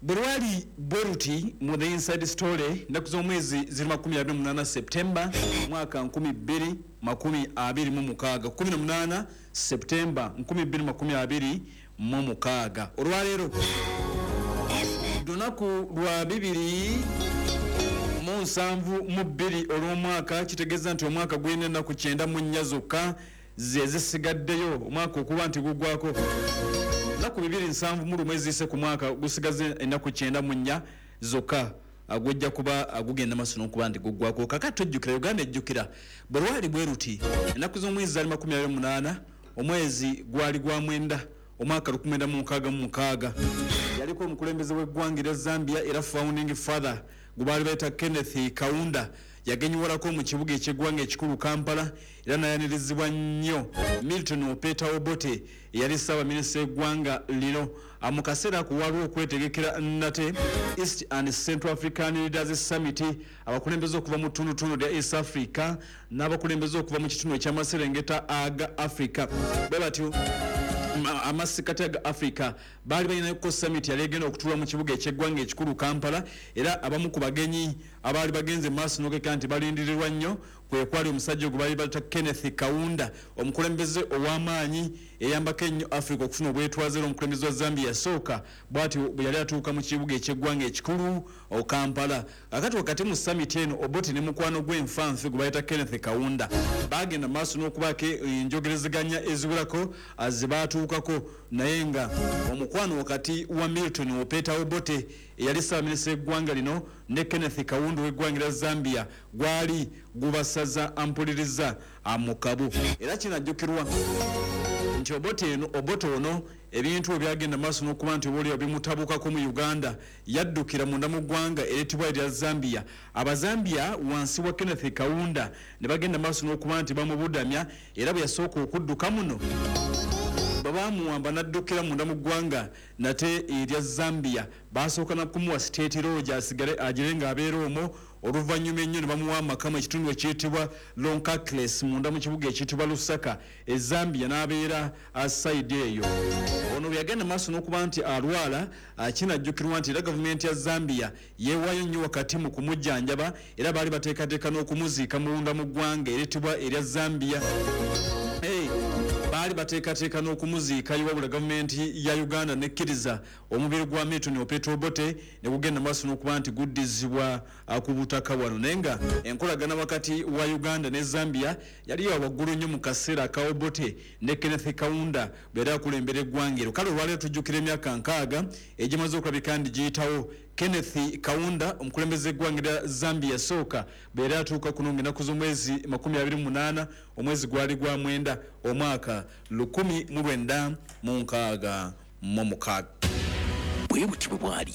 Burwali Boruti mu the inside story ndakuzo mwezi zirima 28 September mwaka 2026 18 September 2026 olwalero donaku lwa 2072 olw'omwaka kitegeza nti omwaka gwine na ku 9 mu nnyazoka zesigaddeyo omwaka okuba nti gugwako naku 270 mwezi ise ku mwaka gusigaze enaku 9 mu nnya zokka agujja kuba agugenda masono okuba nti gugwako kakati ojjukira Uganda ejjukira Burwali Bweruti enaku z'omwezi zali 28 omwezi gwali gwa mwenda omwaka 1966 yaliko omukulembeze w'eggwanga erya Zambia era founding father gubali baita Kenneth Kaunda yagenyiwalako mu kibuga eky'eggwanga ekikulu Kampala era nayanirizibwa nnyo Milton Opeta Obote yali Ssaabaminisita w'eggwanga lino mu kaseera kuwaliwo okwetegekera nate East and Central African Leaders Summit abakulembeze okuva mu ttundu lya East Africa n'abakulembeze okuva mu kitundu eky'amaserengeta aga Africa bwe batyo amasikati aga Africa bali balina ko summit yali egenda okutuula mu kibuga eky'eggwanga ekikulu Kampala era abamu ku bagenyi abali bagenze maaso n'okeka nti balindirirwa nnyo kwe kwali omusajja ogubali bata Kenneth Kaunda omukulembeze ow'amaanyi eyambako ennyo Africa okufuna obwetwaze omukulembeze wa Zambia yasooka bw'ati bwe yali atuuka mu kibuga eky'eggwanga ekikulu Kampala akati wakati mu summit eno Obote ne mukwano gw'enfanfe gwe bayita Kenneth Kaunda bagenda maaso n'okubako enjogerezeganya eziwerako zibaatuukako naye nga omukwano wakati wa Milton Opeta Obote eyali Ssaabaminisita w'eggwanga lino ne Kenneth Kaunda w'eggwanga lya Zambia gwali gubasaza ampuliriza mu kabu era kinajjukirwa nti Obote ono ebintu ebyagenda maaso n'okuba nti obaoliwo bimutabukako mu Uganda yaddukira munda mu ggwanga ereetibwa erya Zambia Abazambia wansi wa Kenneth Kaunda ne bagenda maaso n'okuba nti bamubudamya era bwe yasooka okudduka muno babamuwamba naddukira munda mu ggwanga nate erya Zambia basooka nakumuwa state lodge asigale agire nga abeera omwo oluvannyuma ennyo ne bamuwa amakama ekitundu ekiyitibwa Lonkakles munda mu kibuga ekiyitibwa Lusaka Zambia n'abeera aside eyo ono bwe yagenda maaso n'okuba nti alwala kinajjukirwa nti era gavumenti ya Zambia yeewaayo nnyo wakati mu kumujjanjaba era baali bateekateeka n'okumuziika munda mu ggwanga ereetibwa erya Zambia baali bateekateeka n'okumuziika wabula gavumenti ya Uganda nekkiriza omubiri gwa Milton Opeta Obote ne gugenda maaso n'okuba nti guddizibwa ku butaka wano naye nga enkolagana wakati wa Uganda ne Zambia yali ya waggulu nnyo mu kaseera ka Obote ne Kenneth Kaunda bwe akulembera eggwanga eryo kale olwaleero tujjukira emyaka 6 egimaze okulabika ndi giyitawo Kenneth Kaunda omukulembeze eggwanga lya Zambia yasooka bwe atuuka kuno ng'ennaku z'omwezi 28 omwezi gwali gwa mwenda omwaka 1966 bwebuti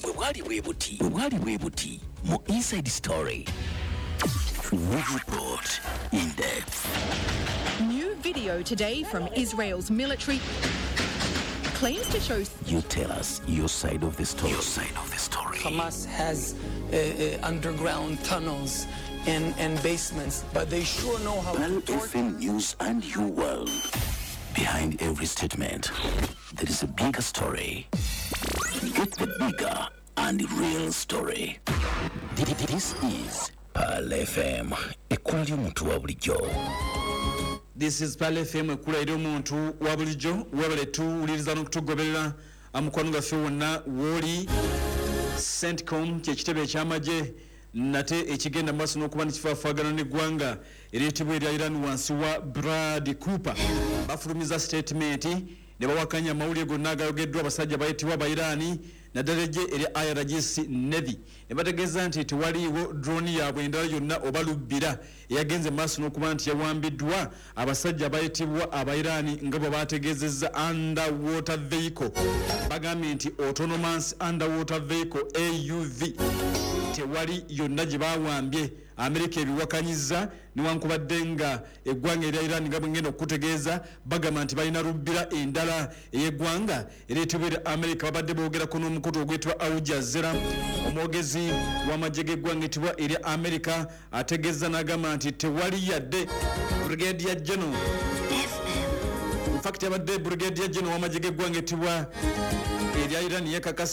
bwebuti mu inside story we report in depth. New video today from Israel's military claims to show. You tell us your side of the story. Hamas has underground tunnels and basements, but they sure know how Pearl to torture. FM News and your world. Behind every statement, there is a bigger story. Get the bigger and real story. This is Pearl FM. Ekula ly'omuntu wa bulijjo. This is Pearl FM ekula ly'omuntu wa bulijjo webale tuwuliriza n'okutugoberera amukwano gaffe wonna woli CENTCOM kyekitebe ekyamagye nate ekigenda maaso n'okuba nekifaafagana n'eggwanga ereetibwa erya Iran wansi wa Brad Cooper bafulumiza statement ne bawakanya amawulire gonna agayogeddwa abasajja bayitibwa Abairani naddala ejje erya IRGC Navy ne bategeeza nti tewaliiwo drone yaabwe endala yonna oba lubbira eyagenze maaso n'okuba nti yawambiddwa abasajja bayitibwa Abairani nga bwe bategeezezza underwater vehicle bagambye nti autonomous underwater vehicle AUV tewali yonna gye bawambye Amerika ebiwakanyizza niwankubadde nga eggwanga erya Iran nga bwengenda okutegeeza bagamba nti balina lubbira endala ey'eggwanga ereetebwa erya Amerika babadde boogerako n'omukutu ogwetibwa Al Jazeera omwogezi w'amagye g'eggwanga etibwa erya Amerika ategeeza n'agamba nti tewali yadde Brigadier General in fact abadde Brigadier General w'amagye g'eggwanga etibwa erya Iran yekakasa